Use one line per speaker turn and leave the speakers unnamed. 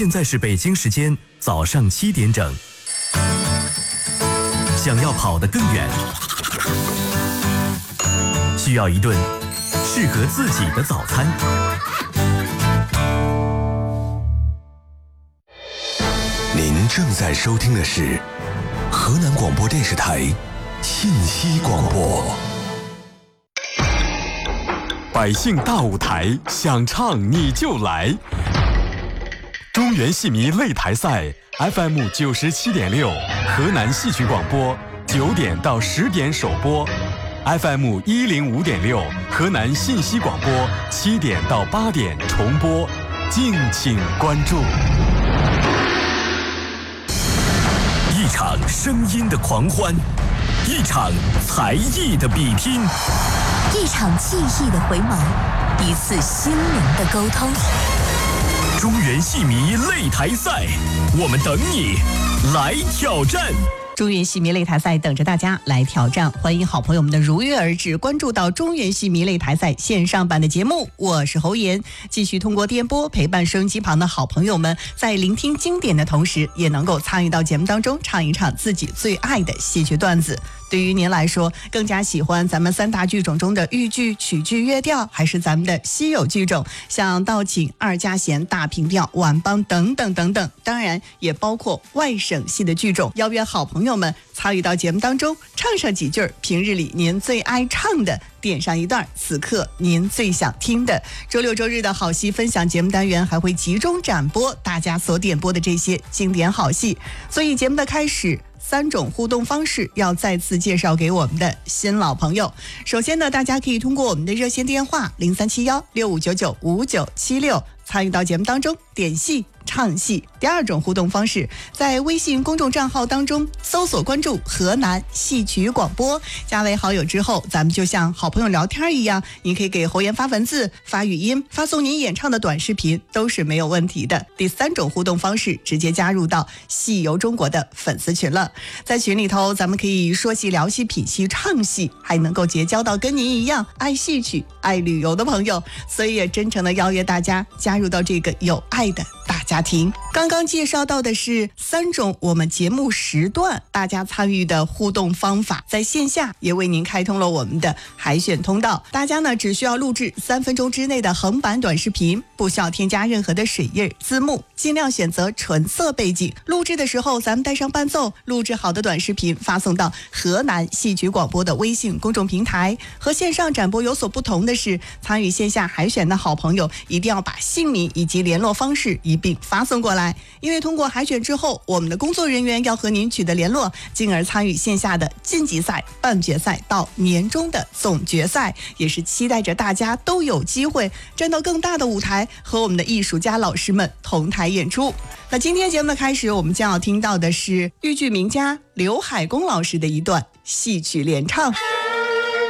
现在是北京时间早上7点整。想要跑得更远，需要一顿适合自己的早餐。
您正在收听的是河南广播电视台信息广播。
百姓大舞台，想唱你就来。中原戏迷擂台赛 FM 97.6，河南戏曲广播9点到10点首播 ，FM 105.6，河南信息广播7点到8点重播，敬请关注。
一场声音的狂欢，一场才艺的比拼，
一场记忆的回眸，一次心灵的沟通。
中原戏迷擂台赛，我们等你来挑战。
中原戏迷擂台赛等着大家来挑战，欢迎好朋友们的如约而至，关注到中原戏迷擂台赛线上版的节目，我是侯妍，继续通过电波陪伴收音机旁的好朋友们，在聆听经典的同时，也能够参与到节目当中，唱一唱自己最爱的戏曲段子。对于您来说，更加喜欢咱们3大剧种中的豫剧、曲剧、乐调，还是咱们的稀有剧种，像道请、二家弦、大平调、晚梆等等等等，当然也包括外省戏的剧种。邀约好朋友们参与到节目当中，唱上几句平日里您最爱唱的，点上一段此刻您最想听的。周六周日的好戏分享节目单元还会集中展播大家所点播的这些经典好戏。所以节目的开始，3种互动方式要再次介绍给我们的新老朋友。首先呢，大家可以通过我们的热线电话0371659956参与到节目当中，点戏唱戏。第2种互动方式，在微信公众账号当中搜索关注河南戏曲广播，加为好友之后，咱们就像好朋友聊天一样，你可以给侯妍发文字、发语音、发送您演唱的短视频，都是没有问题的。第3种互动方式，直接加入到戏游中国的粉丝群了。在群里头，咱们可以说戏、聊戏、品戏、唱戏，还能够结交到跟您一样爱戏曲、爱旅游的朋友，所以也真诚的邀约大家加入到这个有爱的大家庭。刚刚介绍到的是3种我们节目时段大家参与的互动方法，在线下也为您开通了我们的海选通道。大家呢只需要录制3分钟之内的横版短视频，不需要添加任何的水印字幕，尽量选择纯色背景。录制的时候咱们带上伴奏，录制好的短视频发送到河南戏曲广播的微信公众平台。和线上展播有所不同的是，参与线下海选的好朋友一定要把姓名以及联络方式一并发送过来，因为通过海选之后，我们的工作人员要和您取得联络，进而参与线下的晋级赛、半决赛到年终的总决赛，也是期待着大家都有机会站到更大的舞台，和我们的艺术家老师们同台演出。那今天节目的开始，我们将要听到的是豫剧名家刘海公老师的一段戏曲联唱。